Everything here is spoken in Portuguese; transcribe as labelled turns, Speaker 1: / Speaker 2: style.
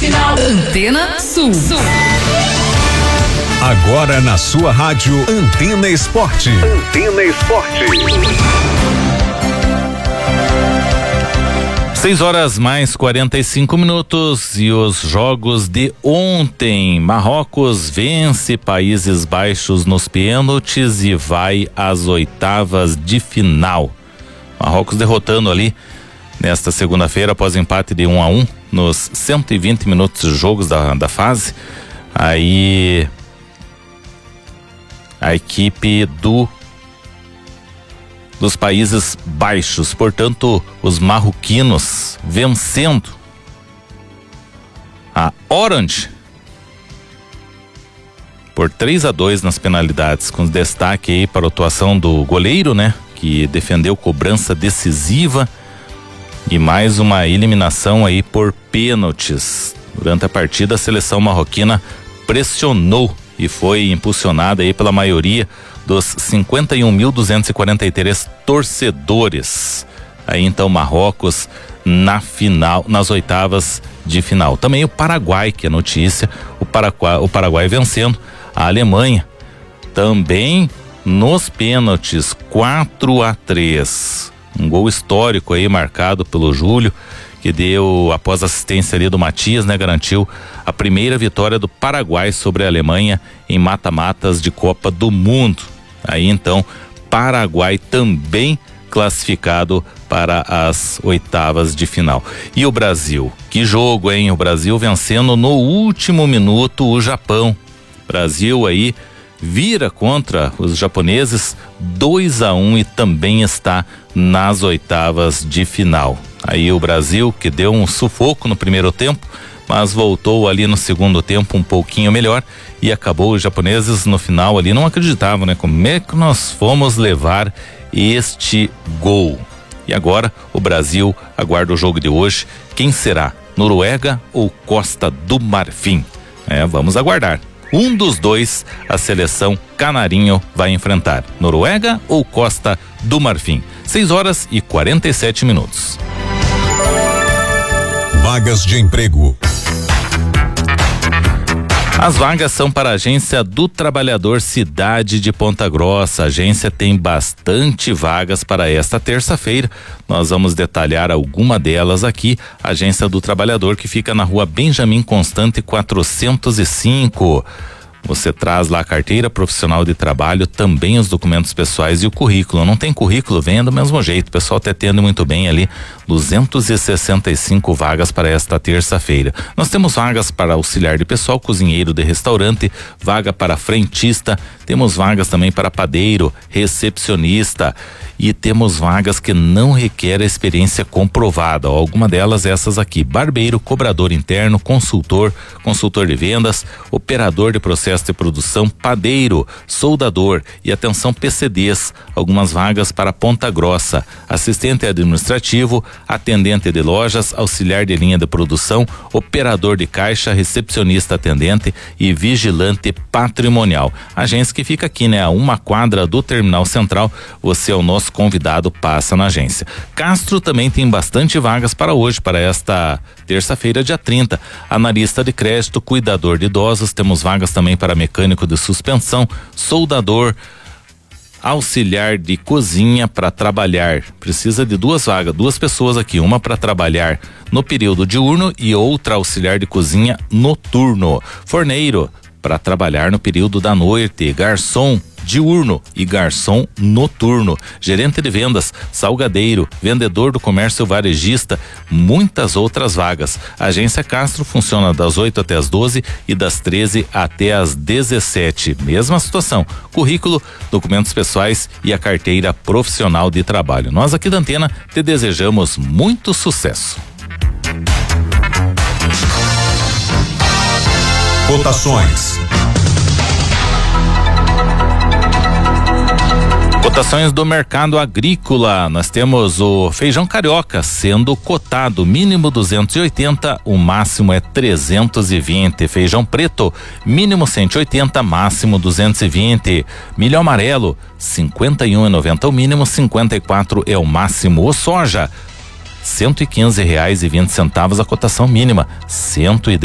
Speaker 1: final. Antena Sul.
Speaker 2: Agora na sua rádio Antena Esporte. Antena Esporte.
Speaker 3: 6h mais 45 e os jogos de ontem. Marrocos vence Países Baixos nos pênaltis e vai às oitavas de final. Marrocos derrotando ali nesta segunda-feira após empate de 1-1 nos 120 minutos de jogos da fase. Aí a equipe dos Países Baixos, portanto, os marroquinos vencendo a Orange por 3-2 nas penalidades, com destaque aí para a atuação do goleiro, né, que defendeu cobrança decisiva e mais uma eliminação aí por pênaltis. Durante a partida, a seleção marroquina pressionou e foi impulsionada aí pela maioria dos 51.243 torcedores. Aí então Marrocos na final, nas oitavas de final. Também o Paraguai, que é notícia, o Paraguai vencendo a Alemanha, também nos pênaltis, 4-3. Um gol histórico aí marcado pelo Júlio, que deu, após a assistência ali do Matias, né, garantiu a primeira vitória do Paraguai sobre a Alemanha em mata-matas de Copa do Mundo. Aí então, Paraguai também classificado para as oitavas de final. E o Brasil? Que jogo, hein? O Brasil vencendo no último minuto o Japão. Brasil aí vira contra os japoneses 2-1 e também está nas oitavas de final. Aí o Brasil, que deu um sufoco no primeiro tempo, mas voltou ali no segundo tempo um pouquinho melhor e acabou. Os japoneses no final ali não acreditavam, né? Como é que nós fomos levar este gol? E agora o Brasil aguarda o jogo de hoje. Quem será? Noruega ou Costa do Marfim? Vamos aguardar. Um dos dois a seleção canarinho vai enfrentar. Noruega ou Costa do Marfim? 6h47.
Speaker 2: Vagas de emprego.
Speaker 3: As vagas são para a Agência do Trabalhador Cidade de Ponta Grossa. A agência tem bastante vagas para esta terça-feira. Nós vamos detalhar alguma delas aqui. A Agência do Trabalhador, que fica na Rua Benjamin Constante 405. Você traz lá a carteira profissional de trabalho, também os documentos pessoais e o currículo. Não tem currículo? Venha do mesmo jeito. O pessoal está atende muito bem ali. 265 vagas para esta terça-feira. Nós temos vagas para auxiliar de pessoal, cozinheiro de restaurante, vaga para frentista, temos vagas também para padeiro, recepcionista e temos vagas que não requer experiência comprovada. Alguma delas essas aqui: barbeiro, cobrador interno, consultor de vendas, operador de processo de produção, padeiro, soldador e atenção PCDs. Algumas vagas para Ponta Grossa: assistente administrativo, atendente de lojas, auxiliar de linha de produção, operador de caixa, recepcionista atendente e vigilante patrimonial. Agência que fica aqui, né, a uma quadra do Terminal Central. Você é o nosso convidado, passa na agência. Castro também tem bastante vagas para hoje, para esta terça-feira, dia 30. Analista de crédito, cuidador de idosos, temos vagas também para mecânico de suspensão, soldador, auxiliar de cozinha para trabalhar. Precisa de duas vagas, duas pessoas aqui, uma para trabalhar no período diurno e outra auxiliar de cozinha noturno. Forneiro para trabalhar no período da noite, garçom diurno e garçom noturno, gerente de vendas, salgadeiro, vendedor do comércio varejista, muitas outras vagas. A Agência Castro funciona das 8 até as 12 e das 13 até as 17. Mesma situação: currículo, documentos pessoais e a carteira profissional de trabalho. Nós aqui da Antena te desejamos muito sucesso.
Speaker 2: Cotações.
Speaker 3: Cotações do mercado agrícola. Nós temos o feijão carioca sendo cotado mínimo 280, o máximo é 320. Feijão preto mínimo 180, máximo 220. Milho amarelo 51,90 o mínimo, 54 é o máximo. O soja R$ 115,20 a cotação mínima, 110